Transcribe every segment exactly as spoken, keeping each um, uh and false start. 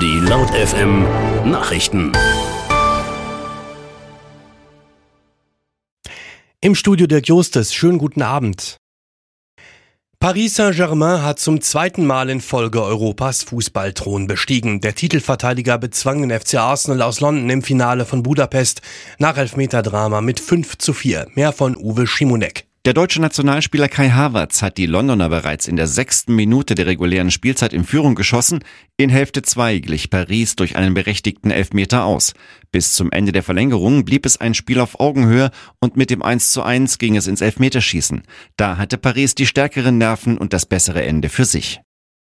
Die Laut F M Nachrichten. Im Studio Dirk Justes, schönen guten Abend. Paris Saint-Germain hat zum zweiten Mal in Folge Europas Fußballthron bestiegen. Der Titelverteidiger bezwang den F C Arsenal aus London im Finale von Budapest nach Elfmeterdrama mit fünf zu vier. Mehr von Uwe Schimonek. Der deutsche Nationalspieler Kai Havertz hat die Londoner bereits in der sechsten Minute der regulären Spielzeit in Führung geschossen. In Hälfte zwei glich Paris durch einen berechtigten Elfmeter aus. Bis zum Ende der Verlängerung blieb es ein Spiel auf Augenhöhe und mit dem eins zu eins ging es ins Elfmeterschießen. Da hatte Paris die stärkeren Nerven und das bessere Ende für sich.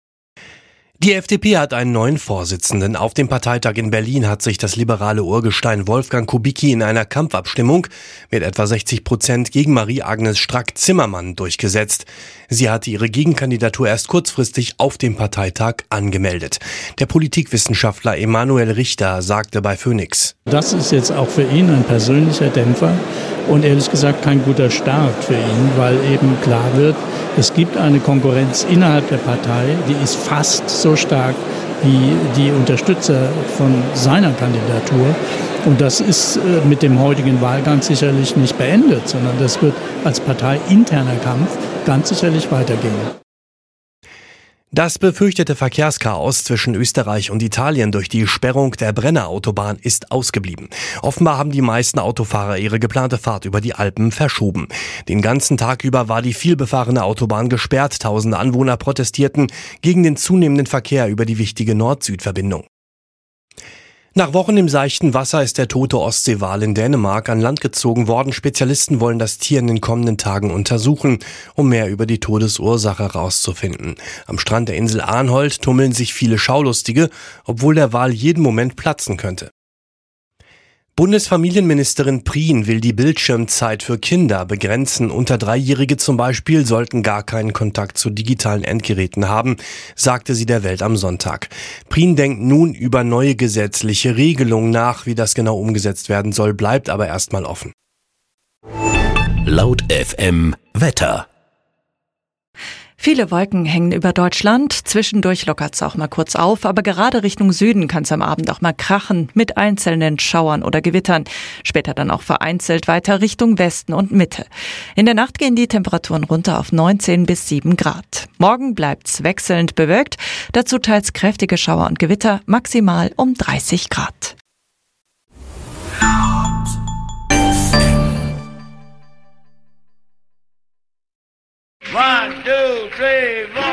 Die F D P hat einen neuen Vorsitzenden. Auf dem Parteitag in Berlin hat sich das liberale Urgestein Wolfgang Kubicki in einer Kampfabstimmung mit etwa sechzig Prozent gegen Marie-Agnes Strack-Zimmermann durchgesetzt. Sie hatte ihre Gegenkandidatur erst kurzfristig auf dem Parteitag angemeldet. Der Politikwissenschaftler Emanuel Richter sagte bei Phoenix: Das ist jetzt auch für ihn ein persönlicher Dämpfer und ehrlich gesagt kein guter Start für ihn, weil eben klar wird, es gibt eine Konkurrenz innerhalb der Partei, die ist fast so stark wie die Unterstützer von seiner Kandidatur. Und das ist mit dem heutigen Wahlgang sicherlich nicht beendet, sondern das wird als parteiinterner Kampf ganz sicherlich weitergehen. Das befürchtete Verkehrschaos zwischen Österreich und Italien durch die Sperrung der Brenner-Autobahn ist ausgeblieben. Offenbar haben die meisten Autofahrer ihre geplante Fahrt über die Alpen verschoben. Den ganzen Tag über war die vielbefahrene Autobahn gesperrt. Tausende Anwohner protestierten gegen den zunehmenden Verkehr über die wichtige Nord-Süd-Verbindung. Nach Wochen im seichten Wasser ist der tote Ostseewal in Dänemark an Land gezogen worden. Spezialisten wollen das Tier in den kommenden Tagen untersuchen, um mehr über die Todesursache herauszufinden. Am Strand der Insel Arnholt tummeln sich viele Schaulustige, obwohl der Wal jeden Moment platzen könnte. Bundesfamilienministerin Prien will die Bildschirmzeit für Kinder begrenzen. Unter Dreijährige zum Beispiel sollten gar keinen Kontakt zu digitalen Endgeräten haben, sagte sie der Welt am Sonntag. Prien denkt nun über neue gesetzliche Regelungen nach. Wie das genau umgesetzt werden soll, bleibt aber erstmal offen. Laut F M Wetter. Viele Wolken hängen über Deutschland, zwischendurch lockert es auch mal kurz auf, aber gerade Richtung Süden kann es am Abend auch mal krachen mit einzelnen Schauern oder Gewittern. Später dann auch vereinzelt weiter Richtung Westen und Mitte. In der Nacht gehen die Temperaturen runter auf neunzehn bis sieben Grad. Morgen bleibt's wechselnd bewölkt, dazu teils kräftige Schauer und Gewitter, maximal um dreißig Grad. One, two, three, four.